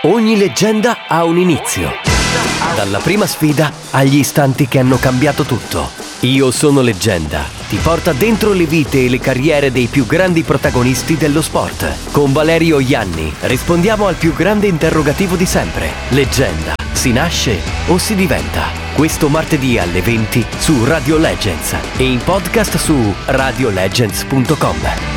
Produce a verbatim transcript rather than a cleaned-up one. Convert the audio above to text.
Ogni leggenda ha un inizio. Dalla prima sfida agli istanti che hanno cambiato tutto. Io sono Leggenda ti porta dentro le vite e le carriere dei più grandi protagonisti dello sport. Con Valerio Ianni rispondiamo al più grande interrogativo di sempre. Leggenda, si nasce o si diventa? Questo martedì alle venti su Radio Legends e in podcast su radio legends punto com.